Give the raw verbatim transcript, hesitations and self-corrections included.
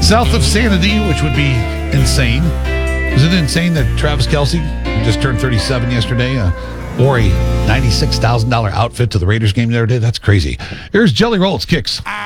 South of Sanity, which would be insane. Is it insane that Travis Kelce just turned thirty-seven yesterday? Uh, wore a ninety-six thousand dollars outfit to the Raiders game the other day? That's crazy. Here's Jelly Roll's Kicks.